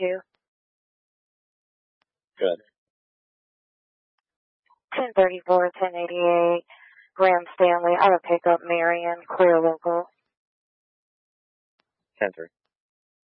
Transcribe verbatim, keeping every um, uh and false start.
two. Good. ten thirty-four, ten eighty-eight, Graham Stanley, out of pickup, Marion, clear local. ten three.